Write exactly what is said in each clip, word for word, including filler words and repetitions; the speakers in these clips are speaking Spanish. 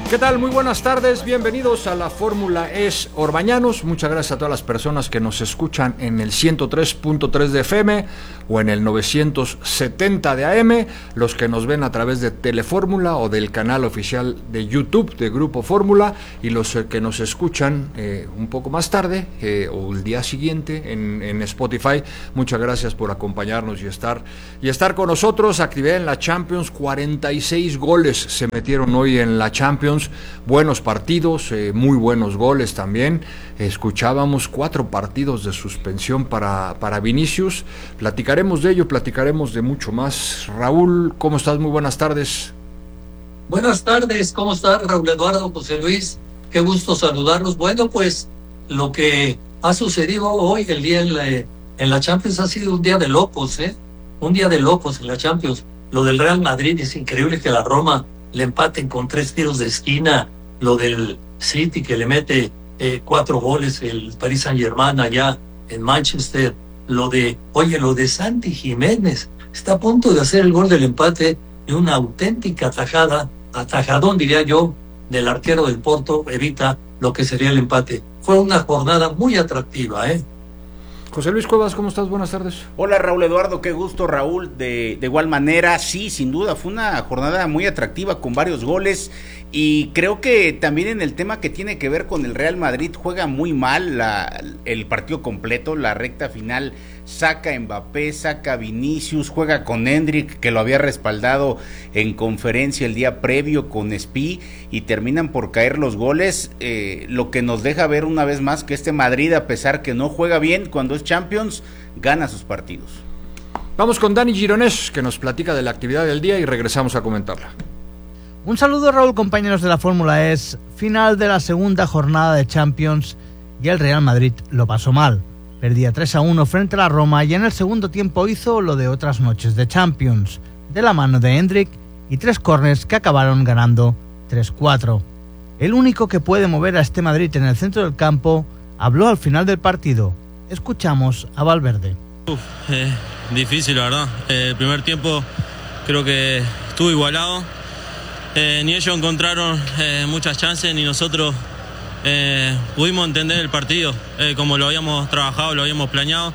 ¿Qué tal? Muy buenas tardes, bienvenidos a la Fórmula Es Orbañanos. Muchas gracias a todas las personas que nos escuchan en el ciento tres punto tres de F M o en el novecientos setenta de A M, los que nos ven a través de Telefórmula o del canal oficial de YouTube de Grupo Fórmula, y los que nos escuchan eh, un poco más tarde eh, o el día siguiente en, en Spotify. Muchas gracias por acompañarnos y estar, y estar con nosotros. Actividad en la Champions, cuarenta y seis goles se metieron hoy en la Champions. Buenos partidos, eh, muy buenos goles también. Escuchábamos cuatro partidos de suspensión para, para Vinicius. Platicaremos de ello, platicaremos de mucho más. Raúl, ¿cómo estás? Muy buenas tardes. Buenas tardes, ¿cómo estás, Raúl Eduardo, José Luis? Qué gusto saludarlos. Bueno, pues lo que ha sucedido hoy, el día en la, en la Champions, ha sido un día de locos, ¿eh? Un día de locos en la Champions. Lo del Real Madrid, es increíble que la Roma le empaten con tres tiros de esquina. Lo del City, que le mete eh, cuatro goles, el Paris Saint-Germain allá en Manchester. Lo de, oye, lo de Santi Jiménez, está a punto de hacer el gol del empate, y una auténtica atajada, atajadón diría yo, del arquero del Porto, evita lo que sería el empate. Fue una jornada muy atractiva, ¿eh? José Luis Cuevas, ¿cómo estás? Buenas tardes. Hola, Raúl Eduardo, qué gusto, Raúl. De, de igual manera, sí, sin duda, fue una jornada muy atractiva con varios goles, y creo que también en el tema que tiene que ver con el Real Madrid, juega muy mal la, el partido completo, la recta final, saca a Mbappé, saca a Vinicius, juega con Endrick, que lo había respaldado en conferencia el día previo con Spi, y terminan por caer los goles, eh, lo que nos deja ver una vez más que este Madrid, a pesar que no juega bien cuando es Champions, gana sus partidos. Vamos con Dani Gironés, que nos platica de la actividad del día, y regresamos a comentarla. Un saludo, Raúl, compañeros de la Fórmula Es. Final de la segunda jornada de Champions, y el Real Madrid lo pasó mal. Perdía tres a uno frente a la Roma, y en el segundo tiempo hizo lo de otras noches de Champions, de la mano de Endrick y tres córners que acabaron ganando tres cuatro. El único que puede mover a este Madrid en el centro del campo habló al final del partido. Escuchamos a Valverde. Uf, eh, difícil, la verdad. Eh, el primer tiempo creo que estuvo igualado. Eh, ni ellos encontraron eh, muchas chances, ni nosotros eh, pudimos entender el partido eh, como lo habíamos trabajado, lo habíamos planeado.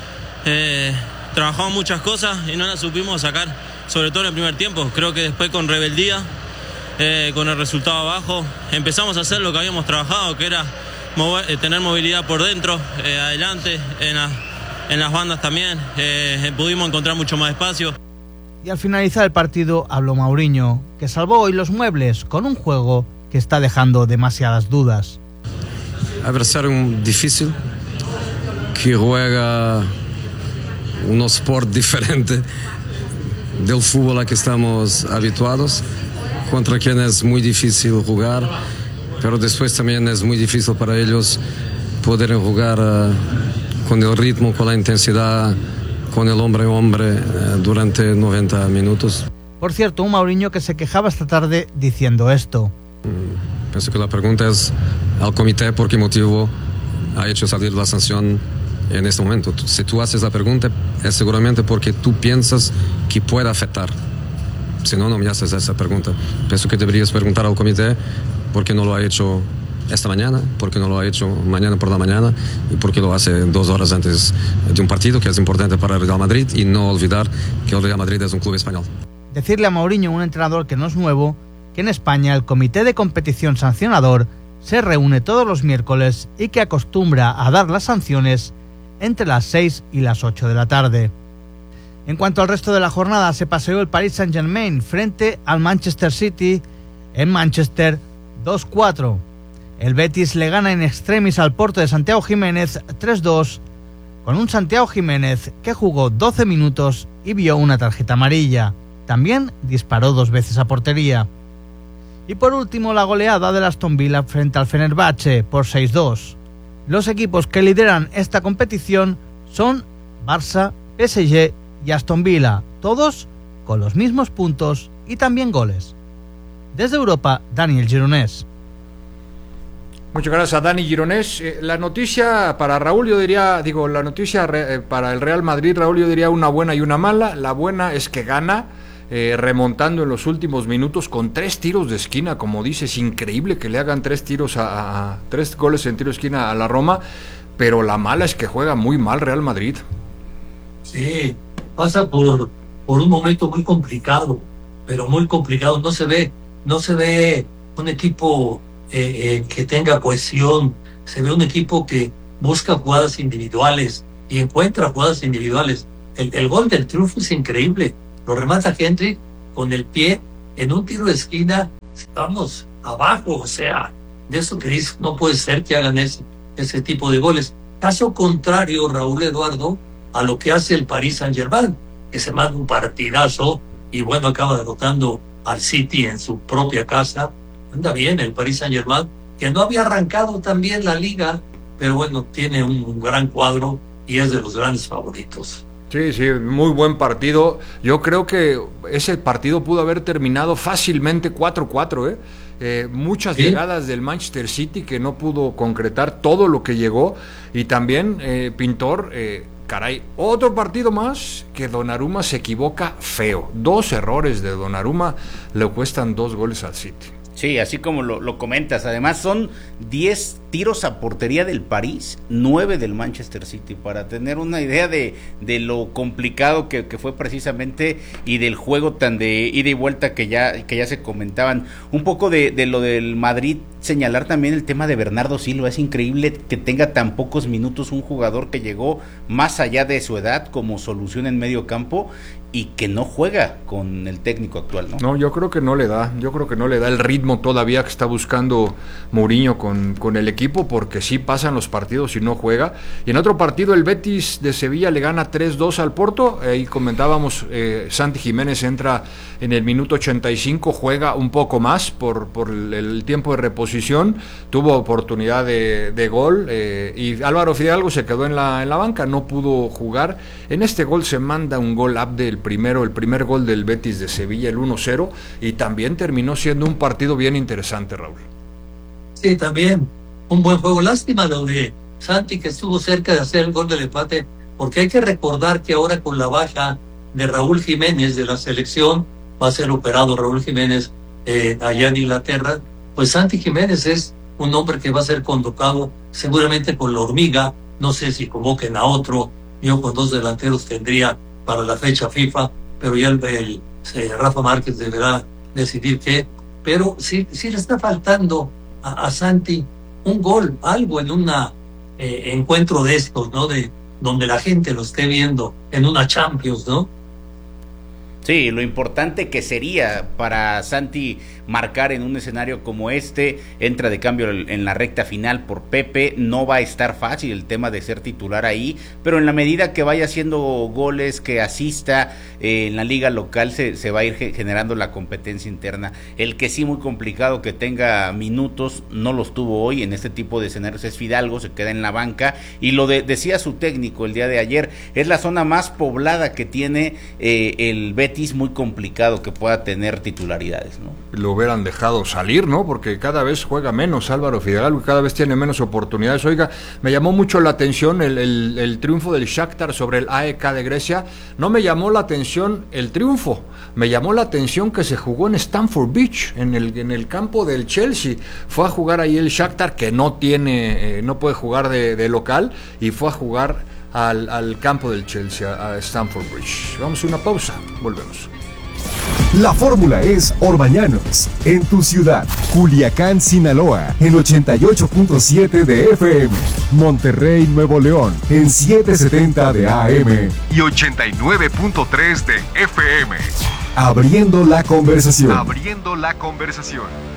Eh, trabajamos muchas cosas y no las supimos sacar, sobre todo en el primer tiempo. Creo que después, con rebeldía, eh, con el resultado abajo, empezamos a hacer lo que habíamos trabajado, que era mover, eh, tener movilidad por dentro, eh, adelante, en, la, en las bandas también. Eh, pudimos encontrar mucho más espacio. Y al finalizar el partido habló Mourinho, que salvó hoy los muebles con un juego que está dejando demasiadas dudas. Adversario difícil, que juega un sport diferente del fútbol a que estamos habituados, contra quien es muy difícil jugar, pero después también es muy difícil para ellos poder jugar uh, con el ritmo, con la intensidad, con el hombre a hombre uh, durante noventa minutos. Por cierto, un Mourinho que se quejaba esta tarde diciendo esto. Pienso que la pregunta es al comité por qué motivo ha hecho salir la sanción en este momento. Si tú haces la pregunta, es seguramente porque tú piensas que puede afectar. Si no, no me haces esa pregunta. Pienso que deberías preguntar al comité por qué no lo ha hecho esta mañana, por qué no lo ha hecho mañana por la mañana, y por qué lo hace dos horas antes de un partido que es importante para el Real Madrid, y no olvidar que el Real Madrid es un club español. Decirle a Mourinho, un entrenador que no es nuevo, que en España el Comité de Competición Sancionador se reúne todos los miércoles y que acostumbra a dar las sanciones entre las seis y las ocho de la tarde. En cuanto al resto de la jornada, se paseó el Paris Saint-Germain frente al Manchester City en Manchester dos cuatro. El Betis le gana in extremis al Porto de Santiago Jiménez tres dos, con un Santiago Jiménez que jugó doce minutos y vio una tarjeta amarilla. También disparó dos veces a portería. Y por último, la goleada del Aston Villa frente al Fenerbahce por seis dos. Los equipos que lideran esta competición son Barça, P S G y Aston Villa, todos con los mismos puntos y también goles. Desde Europa, Daniel Gironés. Muchas gracias a Dani Gironés. Eh, la noticia para Raúl, yo diría, digo, la noticia re, eh, para el Real Madrid, Raúl, yo diría una buena y una mala. La buena es que gana. eh, remontando en los últimos minutos con tres tiros de esquina, como dices, increíble que le hagan tres tiros a, a, a tres goles en tiro de esquina a la Roma, pero la mala es que juega muy mal Real Madrid. Sí, pasa por, por un momento muy complicado, pero muy complicado. No se ve, no se ve un equipo eh, eh, que tenga cohesión, se ve un equipo que busca jugadas individuales y encuentra jugadas individuales. El, el gol del triunfo es increíble, lo remata Henry con el pie en un tiro de esquina, estamos abajo, o sea, de eso que dice, no puede ser que hagan ese, ese tipo de goles. Caso contrario, Raúl Eduardo, a lo que hace el Paris Saint-Germain, que se manda un partidazo y bueno, acaba derrotando al City en su propia casa. Anda bien el Paris Saint-Germain, que no había arrancado tan bien la liga, pero bueno, tiene un, un gran cuadro y es de los grandes favoritos. Sí, sí, muy buen partido. Yo creo que ese partido pudo haber terminado fácilmente cuatro cuatro, ¿eh? Eh, muchas ¿Sí? llegadas del Manchester City que no pudo concretar todo lo que llegó. Y también, eh, Pintor, eh, caray, otro partido más que Donnarumma se equivoca feo. Dos errores de Donnarumma le cuestan dos goles al City. Sí, así como lo, lo comentas. Además son diez tiros a portería del París, nueve del Manchester City, para tener una idea de, de lo complicado que, que fue precisamente y del juego tan de ida y vuelta que ya, que ya se comentaban. Un poco de, de lo del Madrid, señalar también el tema de Bernardo Silva. Es increíble que tenga tan pocos minutos un jugador que llegó más allá de su edad como solución en medio campo y que no juega con el técnico actual, ¿no? No, yo creo que no le da, yo creo que no le da el ritmo todavía que está buscando Mourinho con, con el equipo, porque sí pasan los partidos y no juega. Y en otro partido el Betis de Sevilla le gana tres dos al Porto. Ahí comentábamos, eh, Santi Jiménez entra en el minuto ochenta y cinco, juega un poco más por, por el, el tiempo de reposición, tuvo oportunidad de, de gol, eh, y Álvaro Fidalgo se quedó en la, en la banca, no pudo jugar. En este gol se manda un gol Abde, el primero, el primer gol del Betis de Sevilla, el uno cero, y también terminó siendo un partido bien interesante, Raúl. Sí, también un buen juego. Lástima lo de Santi, que estuvo cerca de hacer el gol del empate, porque hay que recordar que ahora con la baja de Raúl Jiménez de la selección, va a ser operado Raúl Jiménez eh, allá en Inglaterra, pues Santi Jiménez es un hombre que va a ser convocado seguramente con la Hormiga, no sé si convoquen a otro, yo con dos delanteros tendría para la fecha FIFA, pero ya el, el, el Rafa Márquez deberá decidir qué, pero sí, sí le está faltando a, a Santi un gol, algo en un eh, encuentro de estos, ¿no? De donde la gente lo esté viendo en una Champions, ¿no? Sí, lo importante que sería para Santi marcar en un escenario como este. Entra de cambio en la recta final por Pepe, no va a estar fácil el tema de ser titular ahí, pero en la medida que vaya haciendo goles, que asista eh, en la liga local, se, se va a ir generando la competencia interna. El que sí muy complicado que tenga minutos, no los tuvo hoy en este tipo de escenarios, es Fidalgo, se queda en la banca, y lo de, decía su técnico el día de ayer, es la zona más poblada que tiene eh, el Betis, muy complicado que pueda tener titularidades, ¿no? Lo hubieran dejado salir, ¿no? Porque cada vez juega menos Álvaro Fidalgo y cada vez tiene menos oportunidades. Oiga, me llamó mucho la atención el, el, el triunfo del Shakhtar sobre el A E K de Grecia. No me llamó la atención el triunfo, me llamó la atención que se jugó en Stamford Bridge, en el, en el campo del Chelsea. Fue a jugar ahí el Shakhtar, que no tiene, eh, no puede jugar de, de local, y fue a jugar Al, al campo del Chelsea, a Stamford Bridge. Vamos a una pausa, volvemos. La fórmula es Orbañanos, en tu ciudad, Culiacán, Sinaloa, en ochenta y ocho punto siete de F M, Monterrey, Nuevo León, en setecientos setenta de A M y ochenta y nueve punto tres de F M. Abriendo la conversación. Abriendo la conversación.